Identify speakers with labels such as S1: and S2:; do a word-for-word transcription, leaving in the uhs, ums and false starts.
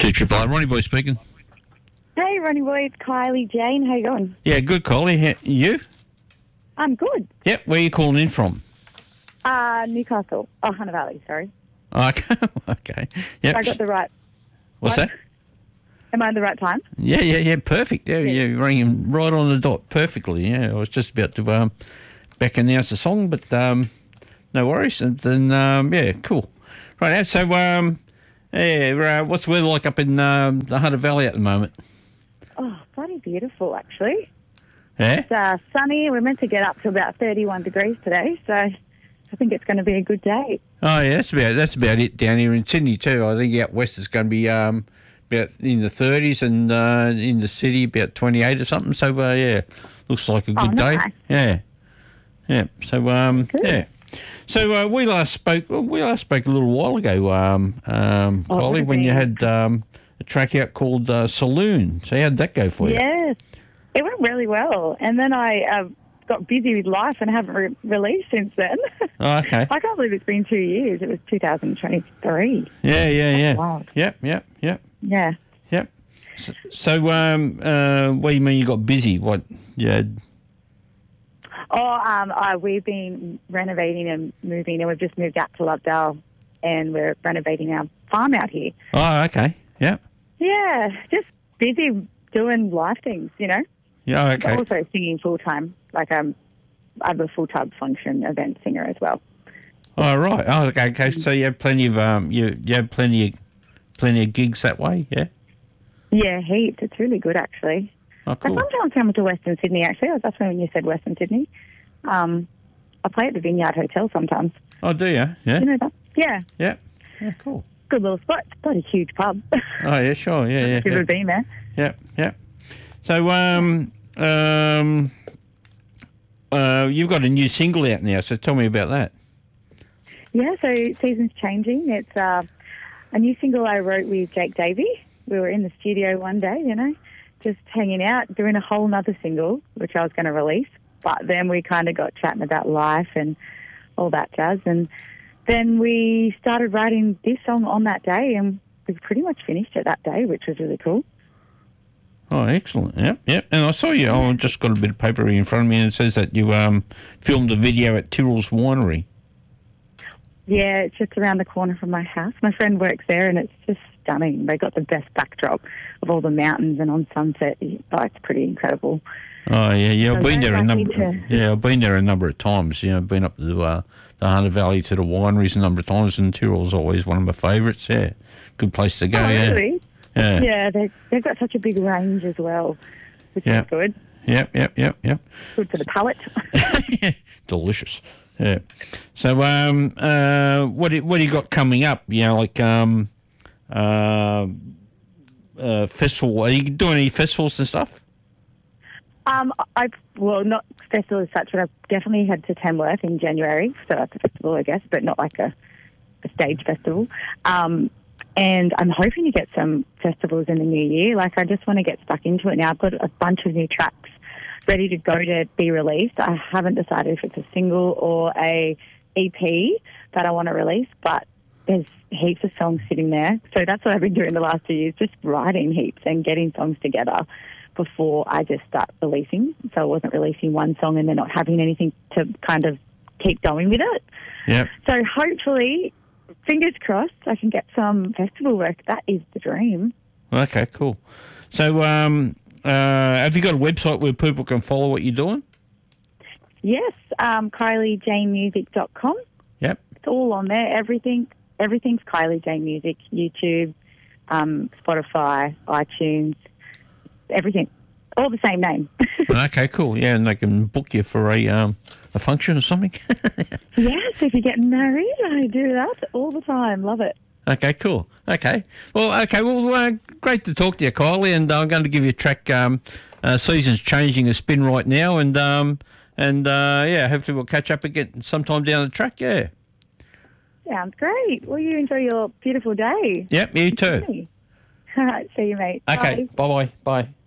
S1: Two triple R, Ronnie Boy speaking.
S2: Hey, Ronnie Boy, it's Kylie Jane. How you going?
S1: Yeah, good, Kylie. How, you?
S2: I'm good.
S1: Yep, where are you calling in from?
S2: Uh, Newcastle. Oh, Hunter Valley, sorry.
S1: Okay, okay. Yep.
S2: I got the right...
S1: What's
S2: what?
S1: that?
S2: Am I in the right time?
S1: Yeah, yeah, yeah, perfect. Yeah, yeah, you rang him right on the dot perfectly. Yeah, I was just about to um, back announce the song, but um, no worries. And then, um, yeah, cool. Right now, so, um, yeah, uh, what's the weather like up in um, the Hunter Valley at the moment?
S2: Oh, bloody beautiful, actually.
S1: Yeah?
S2: It's uh, sunny. We're meant to get up to about thirty-one degrees today, so I think it's going to be a good day.
S1: Oh, yeah, that's about that's about it down here in Sydney too. I think out west it's going to be um, about in the thirties, and uh, in the city about twenty-eight or something. So, uh, yeah, looks like a good
S2: Oh,
S1: day.
S2: nice.
S1: Yeah, yeah. So, um,
S2: Good.
S1: yeah. So uh, we last spoke. well, We last spoke a little while ago, um, um,
S2: Oh,
S1: Kylie, when you
S2: really?
S1: had um, a track out called uh, Saloon. So how'd that go for you?
S2: Yes, it went really well. And then I uh, got busy with life and haven't re- released since then.
S1: Oh, okay.
S2: I can't believe it's been two years. It was two thousand twenty-three.
S1: Yeah, yeah, yeah.
S2: wild.
S1: Yep, yep, yep,
S2: Yeah.
S1: yep. So, so um, uh, what do you mean you got busy? What? Yeah.
S2: Oh, um, uh, we've been renovating and moving, and we've just moved out to Lovedale, and we're renovating our farm out here.
S1: Oh, okay. Yep.
S2: Yeah, just busy doing life things, you know.
S1: Yeah.
S2: But
S1: Okay.
S2: also singing full time, like um, I'm a full time function event singer as well.
S1: Oh, right. Oh, okay. Okay. So you have plenty of um, you you have plenty of plenty of gigs that way. Yeah.
S2: Yeah, heaps. It's really good actually.
S1: Oh,
S2: I
S1: cool.
S2: sometimes come to Western Sydney actually. That's when you said Western Sydney. Um, I play at the Vineyard Hotel sometimes.
S1: Oh, do you? Yeah.
S2: You know that? Yeah,
S1: Yeah. Yeah. Cool.
S2: good little spot. It's quite a huge pub.
S1: Oh, yeah. Sure. Yeah. Yeah.
S2: If you've
S1: Yeah.
S2: ever been there.
S1: Yeah. Yeah. So um um uh you've got a new single out now. So tell me about that.
S2: Yeah, so Seasons Changing. It's uh, a new single I wrote with Jake Davey. We were in the studio one day, you know, just hanging out, doing a whole nother single, which I was going to release. But then we kind of got chatting about life and all that jazz. And then we started writing this song on that day, and we pretty much finished it that day, which was really cool.
S1: Oh, excellent. Yep, yep. And I saw you. Oh, I just got a bit of paper in front of me, and it says that you um filmed a video at Tyrrell's Winery.
S2: Yeah, it's just around the corner from my house. My friend works there, and it's just stunning. They got the best backdrop of all the mountains and on sunset. Oh, it's pretty incredible.
S1: Oh, yeah, yeah. I've
S2: So
S1: been
S2: very
S1: there a
S2: lucky
S1: number.
S2: to-
S1: Yeah, I've been there a number of times. You know, been up to uh, the Hunter Valley to the wineries a number of times, and Tyrrell's always one of my favourites. Yeah, good place to go.
S2: Oh,
S1: yeah,
S2: really?
S1: yeah,
S2: Yeah, they, they've got such a big range as well, which
S1: Yeah.
S2: is good.
S1: yep, yep, yep, yep.
S2: Good for the palate.
S1: Delicious. Yeah. So, um, uh, what do, what do you got coming up? You know, like um, uh, uh, festival. Are you doing any festivals and stuff?
S2: um, I've, well, not festival as such, but I've definitely had to Tamworth in January, so that's a festival, I guess, but not like a, a stage festival. Um, and I'm hoping to get some festivals in the new year. Like, I just want to get stuck into it now. I've got a bunch of new tracks ready to go to be released. I haven't decided if it's a single or a E P that I want to release, but there's heaps of songs sitting there. So that's what I've been doing the last two years, just writing heaps and getting songs together before I just start releasing. So I wasn't releasing one song and then not having anything to kind of keep going with it.
S1: Yep.
S2: So hopefully, fingers crossed, I can get some festival work. That is the dream.
S1: Okay. Cool. So, um, uh, have you got a website where people can follow what you're doing?
S2: Yes, um, Kylie Jane Music dot com.
S1: Yep.
S2: It's all on there. Everything, everything's Kylie Jane Music. YouTube, um, Spotify, iTunes, everything. All the same name.
S1: Okay. Cool. Yeah, and they can book you for a um a function or something.
S2: Yes, if you're getting married, I do that all the time. Love it.
S1: Okay, cool. Okay. Well, okay. Well, uh, great to talk to you, Kylie. And I'm going to give you a track. Um, uh, Seasons Changing a spin right now, and um, and uh, yeah, hopefully we'll catch up again sometime down the track. Yeah.
S2: Sounds great. Well, you enjoy your beautiful day.
S1: Yep. You too.
S2: All right, see you, mate.
S1: Okay.
S2: Bye.
S1: Bye bye. Bye.